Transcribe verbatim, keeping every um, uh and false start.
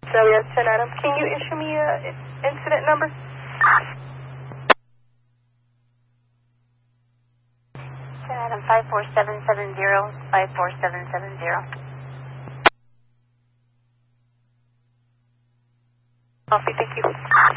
So yes, ten Adam. Can you issue me a incident number? ten Adam, five four seven seven zero, five four seven seven zero. Copy, thank you.